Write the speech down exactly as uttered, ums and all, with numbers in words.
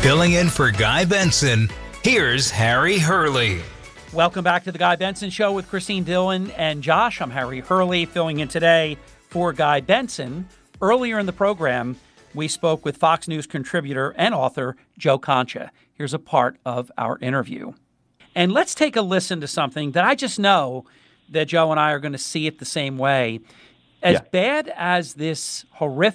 Filling in for Guy Benson, here's Harry Hurley. Welcome back to the Guy Benson Show with Christine Dillon and Josh. I'm Harry Hurley, filling in today for Guy Benson. Earlier in the program, we spoke with Fox News contributor and author Joe Concha. Here's a part of our interview. And let's take a listen to something that I just know that Joe and I are going to see it the same way. As Yeah. bad as this horrific